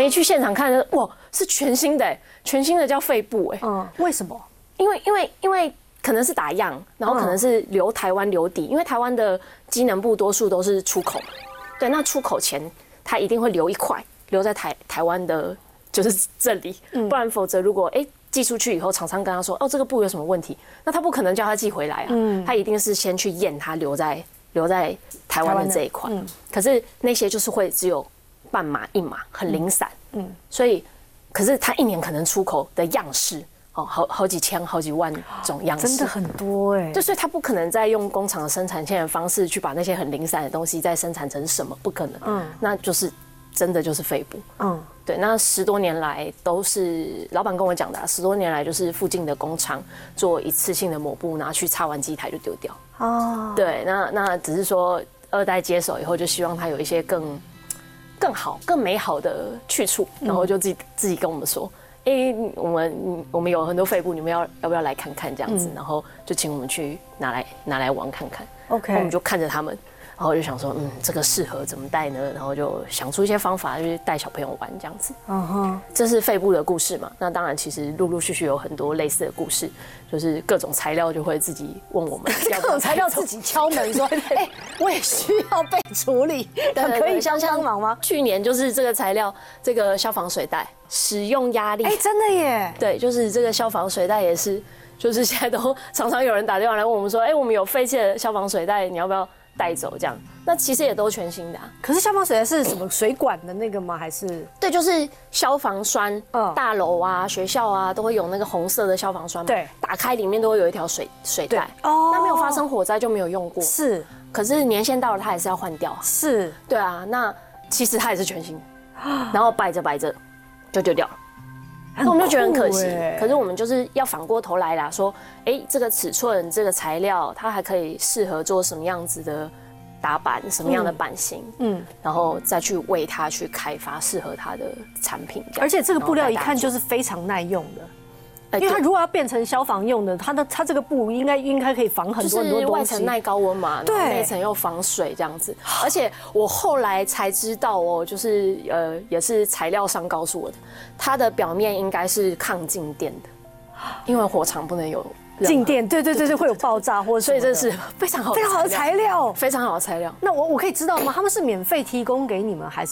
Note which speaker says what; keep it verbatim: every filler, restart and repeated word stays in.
Speaker 1: 一去现场看，哇，是全新的，全新的叫肺部，哎，
Speaker 2: 嗯，为什么？
Speaker 1: 因为因为因为可能是打样，然后可能是留台湾留底，因为台湾的机能部多数都是出口，对，那出口前它一定会留一块，留在台台湾的，就是这里，不然否则如果哎。寄出去以后，厂商跟他说：“哦，这个布有什么问题？”那他不可能叫他寄回来啊，嗯、他一定是先去验他留在留在台湾的这一块。嗯、可是那些就是会只有半码一码，很零散。嗯，所以可是他一年可能出口的样式哦，好好几千、好几万种样式，
Speaker 2: 真的很多哎、欸。
Speaker 1: 就所以他不可能再用工厂的生产线的方式去把那些很零散的东西再生产成什么，不可能。嗯，那就是真的就是肺部。嗯。对，那十多年来都是老板跟我讲的、啊，十多年来就是附近的工厂做一次性的抹布，拿去擦完机台就丢掉。哦，对，那那只是说二代接手以后，就希望它有一些更更好、更美好的去处，然后就自己、嗯、自己跟我们说，哎、欸，我们我们有很多肺部，你们要要不要来看看这样子？嗯、然后就请我们去拿来拿来玩看看。OK， 我们就看着他们。然后我就想说，嗯，这个适合怎么带呢？然后就想出一些方法，就是带小朋友玩这样子。嗯哼，这是肺部的故事嘛。那当然，其实陆陆续续有很多类似的故事，就是各种材料就会自己问我们，
Speaker 2: 各种材料自己敲门说，哎，我也需要被处理，可以帮帮忙吗？
Speaker 1: 去年就是这个材料，这个消防水袋使用压力，
Speaker 2: 哎，真的耶。
Speaker 1: 对，就是这个消防水袋也是，就是现在都常常有人打电话来问我们说，哎，我们有废弃的消防水袋，你要不要带走这样？那其实也都全新的、啊。
Speaker 2: 可是消防水是什么水管的那个吗？还是？
Speaker 1: 对，就是消防栓。嗯，大楼啊、学校啊都会有那个红色的消防栓嘛。
Speaker 2: 对，
Speaker 1: 打开里面都会有一条水水带。哦。那没有发生火灾就没有用过。
Speaker 2: 是。
Speaker 1: 可是年限到了，它还是要换掉。
Speaker 2: 是。
Speaker 1: 对啊，那其实它也是全新的，然后摆着摆着就丢掉了。那我们就觉得很可惜，可是我们就是要反过头来啦，说，哎，这个尺寸、这个材料，它还可以适合做什么样子的打版，什么样的版型，嗯，然后再去为它去开发适合它的产品。
Speaker 2: 而且这个布料一看就是非常耐用的。因为它如果要变成消防用的，它的它这个布应该应该可以防很多很多东西，
Speaker 1: 外层耐高温嘛，对，内层又防水这样子。而且我后来才知道哦，就是呃，也是材料商告诉我的，它的表面应该是抗静电的，因为火场不能有
Speaker 2: 静电，对对对对，会有爆炸或者，
Speaker 1: 所以这是非常好
Speaker 2: 非常好的材料，
Speaker 1: 非常好的材料。
Speaker 2: 那我我可以知道吗？他们是免费提供给你们，还是